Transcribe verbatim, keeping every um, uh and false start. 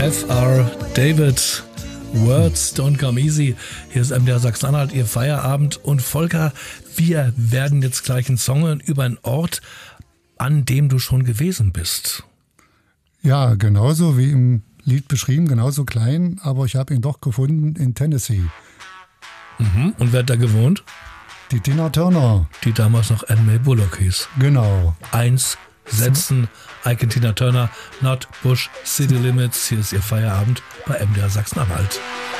F R David, Words Don't Come Easy. Hier ist M D R Sachsen-Anhalt, Ihr Feierabend. Und Volker, wir werden jetzt gleich einen Song hören über einen Ort, an dem du schon gewesen bist. Ja, genauso wie im Lied beschrieben, genauso klein, aber ich habe ihn doch gefunden in Tennessee. Mhm. Und wer hat da gewohnt? Die Tina Turner. Die damals noch Anne May Bullock hieß. Genau. Eins setzen, Ike und Tina Turner, Not Bush, City Limits. Hier ist Ihr Feierabend bei M D R Sachsen-Anhalt.